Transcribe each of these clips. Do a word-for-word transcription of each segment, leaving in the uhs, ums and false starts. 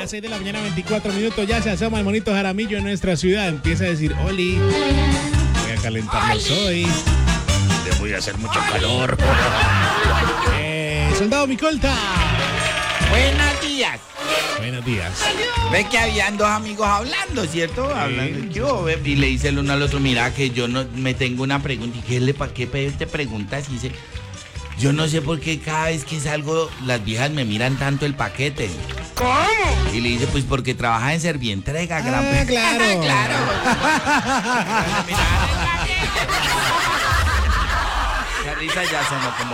A las seis de la mañana, veinticuatro minutos, ya se asoma el monito Jaramillo en nuestra ciudad. Empieza a decir, Oli, voy a calentarlos hoy. Le voy a hacer mucho calor. Eh, soldado Micolta. Buenos días. Buenos días. Ve que habían dos amigos hablando, ¿cierto? Sí. Hablando. Yo, ve, y le dice el uno al otro, mira que yo no me tengo una pregunta. ¿Y qué le pa qué te preguntas? Y dice, yo no sé por qué cada vez que salgo las viejas me miran tanto el paquete. ¿Cómo? Y le dice, pues porque trabaja en Servientrega, Ah, gran... claro. Claro. Esa risa ya sonó como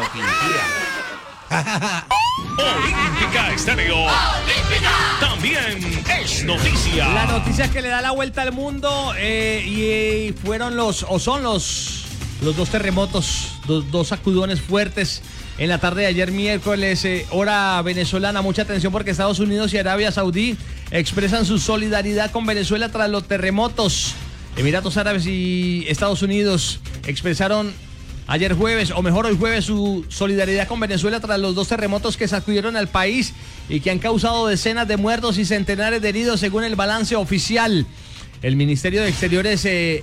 fingida. Olímpica Estéreo. Olímpica. También es noticia. La noticia que le da la vuelta al mundo eh, y eh, fueron los, o son los, los dos terremotos, dos, dos sacudones fuertes en la tarde de ayer miércoles, eh, hora venezolana. Mucha atención porque Estados Unidos y Arabia Saudí expresan su solidaridad con Venezuela tras los terremotos. Emiratos Árabes y Estados Unidos expresaron ayer jueves, o mejor hoy jueves, su solidaridad con Venezuela tras los dos terremotos que sacudieron al país y que han causado decenas de muertos y centenares de heridos según el balance oficial. El Ministerio de Exteriores eh,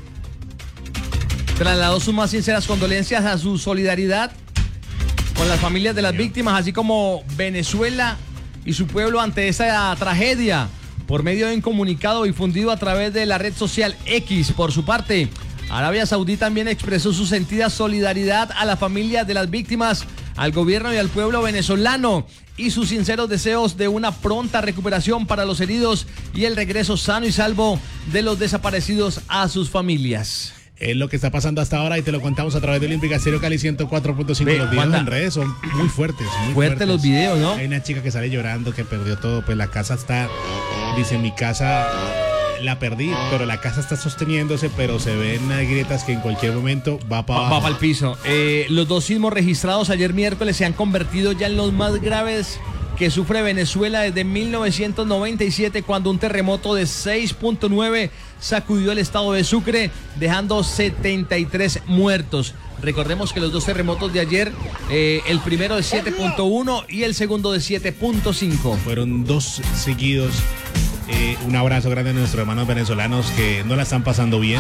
trasladó sus más sinceras condolencias a su solidaridad con las familias de las víctimas, así como Venezuela y su pueblo ante esta tragedia, por medio de un comunicado difundido a través de la red social X. Por su parte, Arabia Saudí también expresó su sentida solidaridad a las familias de las víctimas, al gobierno y al pueblo venezolano y sus sinceros deseos de una pronta recuperación para los heridos y el regreso sano y salvo de los desaparecidos a sus familias. Es lo que está pasando hasta ahora y te lo contamos a través de Olímpica Estéreo Cali ciento cuatro punto cinco. Los videos en redes son muy fuertes, muy Fuerte fuertes. los videos, ¿no? Hay una chica que sale llorando, que perdió todo, pues la casa está, dice, mi casa la perdí, pero la casa está sosteniéndose, pero se ven grietas que en cualquier momento va para abajo. Va para el piso. Eh, los dos sismos registrados ayer miércoles se han convertido ya en los más graves que sufre Venezuela desde mil novecientos noventa y siete, cuando un terremoto de seis punto nueve sacudió el estado de Sucre, dejando setenta y tres muertos. Recordemos que los dos terremotos de ayer, eh, el primero de siete punto uno y el segundo de siete punto cinco. Fueron dos seguidos. Eh, un abrazo grande a nuestros hermanos venezolanos que no la están pasando bien.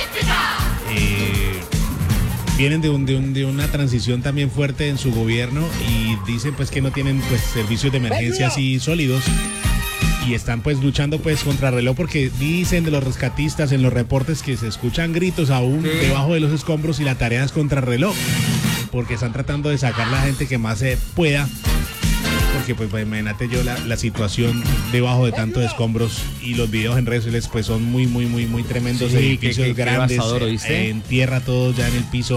Eh, vienen de, un, de, un, de una transición también fuerte en su gobierno y dicen pues que no tienen pues servicios de emergencia así sólidos y están pues luchando pues contra reloj, porque dicen de los rescatistas en los reportes que se escuchan gritos aún sí. debajo de los escombros y la tarea es contra reloj, porque están tratando de sacar la gente que más se pueda. Porque pues, pues imagínate yo la, la situación debajo de tantos escombros, y los videos en redes sociales pues son muy muy muy muy tremendos. Sí, edificios qué, qué, grandes, qué eh, en tierra todos ya en el piso,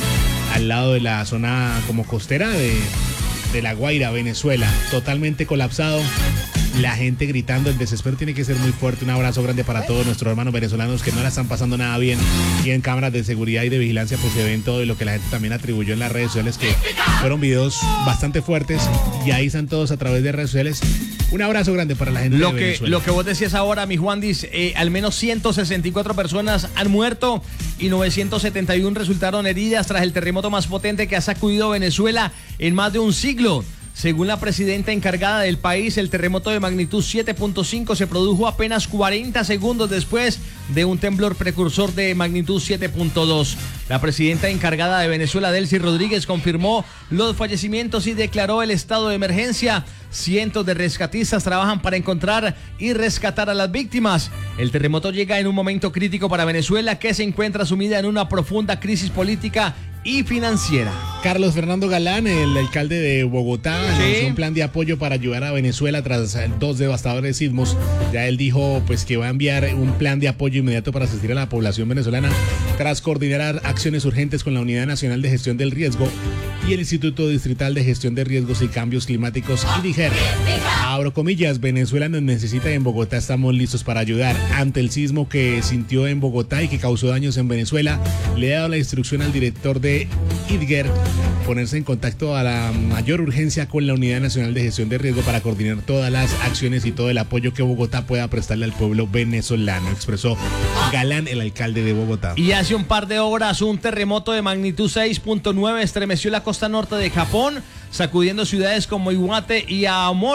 al lado de la zona como costera de, de La Guaira, Venezuela, totalmente colapsado. La gente gritando, el desespero tiene que ser muy fuerte. Un abrazo grande para todos nuestros hermanos venezolanos que no la están pasando nada bien. Y en cámaras de seguridad y de vigilancia pues se ven todo, y lo que la gente también atribuyó en las redes sociales, que fueron videos bastante fuertes, y ahí están todos a través de redes sociales. Un abrazo grande para la gente lo de que, Venezuela. Lo que vos decías ahora, mi Juandis, eh, al menos ciento sesenta y cuatro personas han muerto y novecientos setenta y uno resultaron heridas tras el terremoto más potente que ha sacudido Venezuela en más de un siglo. Según la presidenta encargada del país, el terremoto de magnitud siete punto cinco se produjo apenas cuarenta segundos después de un temblor precursor de magnitud siete punto dos. La presidenta encargada de Venezuela, Delcy Rodríguez, confirmó los fallecimientos y declaró el estado de emergencia. Cientos de rescatistas trabajan para encontrar y rescatar a las víctimas. El terremoto llega en un momento crítico para Venezuela, que se encuentra sumida en una profunda crisis política y financiera. Carlos Fernando Galán, el alcalde de Bogotá, sí. anunció un plan de apoyo para ayudar a Venezuela tras dos devastadores sismos. Ya él dijo pues que va a enviar un plan de apoyo inmediato para asistir a la población venezolana, tras coordinar acciones urgentes con la Unidad Nacional de Gestión del Riesgo y el Instituto Distrital de Gestión de Riesgos y Cambios Climáticos, I D I G E R. Abro comillas, Venezuela nos necesita y en Bogotá estamos listos para ayudar. Ante el sismo que sintió en Bogotá y que causó daños en Venezuela, le he dado la instrucción al director de I D I G E R ponerse en contacto a la mayor urgencia con la Unidad Nacional de Gestión de Riesgo para coordinar todas las acciones y todo el apoyo que Bogotá pueda prestarle al pueblo venezolano, expresó Galán, el alcalde de Bogotá. Y hace un par de horas un terremoto de magnitud seis punto nueve estremeció la costa norte de Japón, sacudiendo ciudades como Iwate y Aomori.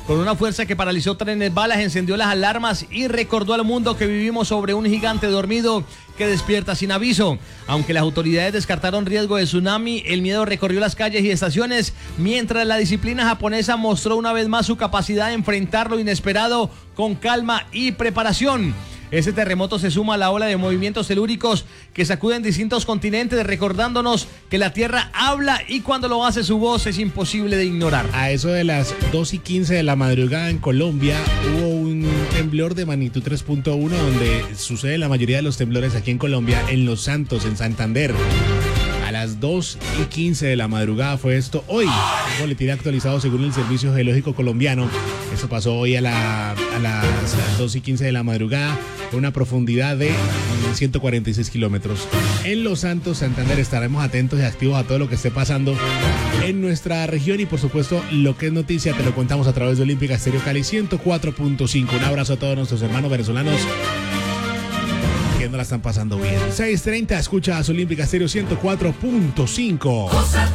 Con una fuerza que paralizó trenes balas, encendió las alarmas y recordó al mundo que vivimos sobre un gigante dormido que despierta sin aviso. Aunque las autoridades descartaron riesgo de tsunami, el miedo recorrió las calles y estaciones, mientras la disciplina japonesa mostró una vez más su capacidad de enfrentar lo inesperado con calma y preparación. Este terremoto se suma a la ola de movimientos telúricos que sacuden distintos continentes, recordándonos que la Tierra habla y cuando lo hace su voz es imposible de ignorar. A eso de las dos y quince de la madrugada en Colombia hubo un temblor de magnitud tres punto uno donde sucede la mayoría de los temblores aquí en Colombia, en Los Santos, en Santander. A las dos y quince de la madrugada fue esto. Hoy, un boletín actualizado según el Servicio Geológico Colombiano. Eso pasó hoy a, la, a las dos y quince de la madrugada, con una profundidad de ciento cuarenta y seis kilómetros. En Los Santos, Santander, estaremos atentos y activos a todo lo que esté pasando en nuestra región y, por supuesto, lo que es noticia te lo contamos a través de Olímpica Estéreo Cali ciento cuatro punto cinco. Un abrazo a todos nuestros hermanos venezolanos que no la están pasando bien. seis treinta, escuchas Olímpica Estéreo ciento cuatro punto cinco.